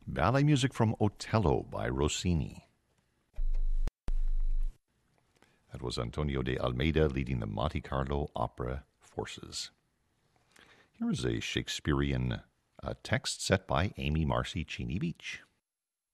ballet music from Otello by Rossini. That was Antonio de Almeida leading the Monte Carlo Opera Forces. Here is a Shakespearean text set by Amy Marcy Cheney Beach.